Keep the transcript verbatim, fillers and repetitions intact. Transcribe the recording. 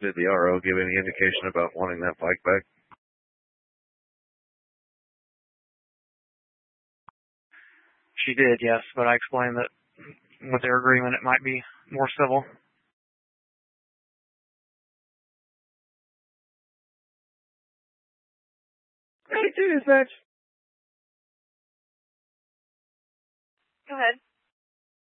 Did the R O give any indication about wanting that bike back? She did, yes, but I explained that with their agreement it might be more civil. Hey, do this, bitch. Go ahead.